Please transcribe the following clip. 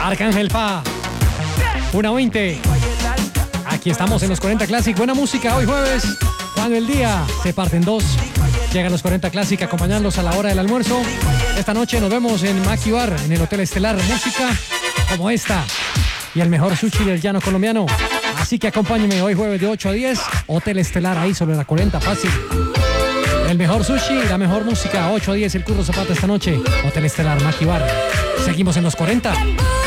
Arcángel Pa. 1:20. Aquí estamos en los 40 Classic. Buena música hoy jueves. Cuando el día se parte en dos. Llegan los 40 Classic acompañándolos a la hora del almuerzo. Esta noche nos vemos en Maki Bar, en el Hotel Estelar. Música como esta y el mejor sushi del llano colombiano. Así que acompáñenme hoy jueves de 8 a 10. Hotel Estelar ahí sobre la 40, fácil. El mejor sushi y la mejor música. 8 a 10 el Curro Zapata esta noche. Hotel Estelar, Maki Bar. Seguimos en los 40.